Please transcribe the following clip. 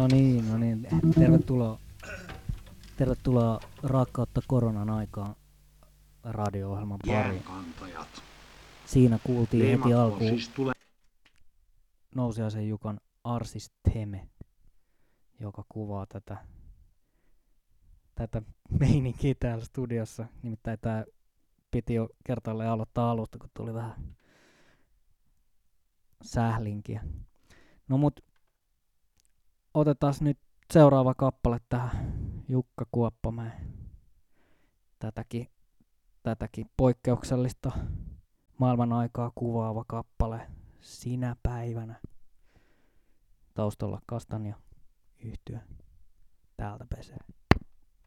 No niin. Tervetuloa Rakkautta koronan aikaan radio-ohjelman pariin. Jäänkantajat. Siinä kuultiin heti Teemat on alkuun siis Nousiaisen Jukan Arsis Theme, joka kuvaa tätä meininkiä täällä studiossa. Nimittäin tää piti jo kertaalleen aloittaa alusta, kun tuli vähän sählinkiä. No mut otetaan nyt seuraava kappale tähän Jukka Kuoppamäen tätäkin poikkeuksellista maailman aikaa kuvaava kappale Sinä päivänä. Taustalla Kastanja yhtye täältä pesee.